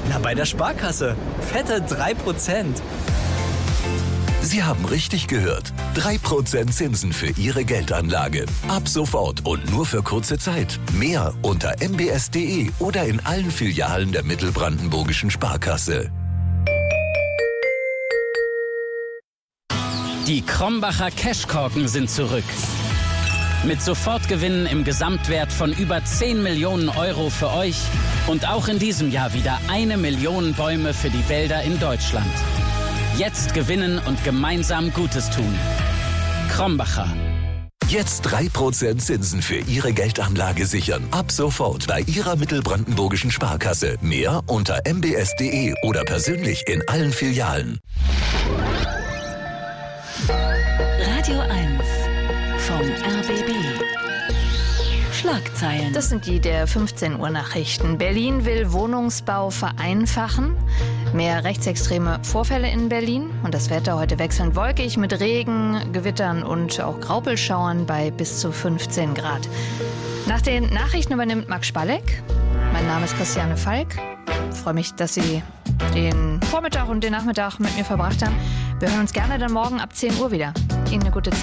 Na, bei der Sparkasse. Fette 3%. Sie haben richtig gehört. 3% Zinsen für Ihre Geldanlage. Ab sofort und nur für kurze Zeit. Mehr unter mbs.de oder in allen Filialen der Mittelbrandenburgischen Sparkasse. Die Krombacher Cashkorken sind zurück. Mit Sofortgewinnen im Gesamtwert von über 10 Millionen Euro für euch und auch in diesem Jahr wieder 1 Million Bäume für die Wälder in Deutschland. Jetzt gewinnen und gemeinsam Gutes tun. Krombacher. Jetzt 3% Zinsen für Ihre Geldanlage sichern. Ab sofort bei Ihrer Mittelbrandenburgischen Sparkasse. Mehr unter mbs.de oder persönlich in allen Filialen. Radio 1 vom RBB. Schlagzeilen. Das sind die der 15 Uhr Nachrichten. Berlin will Wohnungsbau vereinfachen. Mehr rechtsextreme Vorfälle in Berlin. Und das Wetter heute wechselnd wolkig mit Regen, Gewittern und auch Graupelschauern bei bis zu 15 Grad. Nach den Nachrichten übernimmt Max Spalleck. Mein Name ist Christiane Falk. Ich freue mich, dass Sie den Vormittag und den Nachmittag mit mir verbracht haben. Wir hören uns gerne dann morgen ab 10 Uhr wieder. Ihnen eine gute Zeit.